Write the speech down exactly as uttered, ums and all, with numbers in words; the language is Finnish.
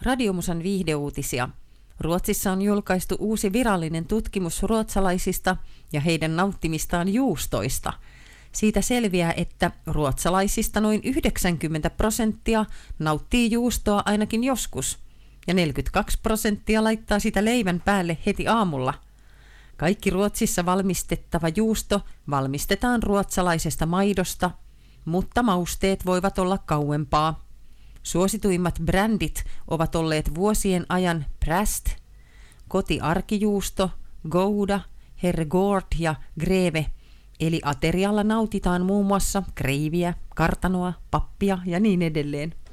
Radiomusan viihdeuutisia. Ruotsissa on julkaistu uusi virallinen tutkimus ruotsalaisista ja heidän nauttimistaan juustoista. Siitä selviää, että ruotsalaisista noin yhdeksänkymmentä prosenttia nauttii juustoa ainakin joskus, ja neljäkymmentäkaksi prosenttia laittaa sitä leivän päälle heti aamulla. Kaikki Ruotsissa valmistettava juusto valmistetaan ruotsalaisesta maidosta, mutta mausteet voivat olla kauempaa. Suosituimmat brändit ovat olleet vuosien ajan Präst, kotiarkijuusto, Gouda, Herrgård ja Greve, eli aterialla nautitaan muun muassa kreiviä, kartanoa, pappia ja niin edelleen.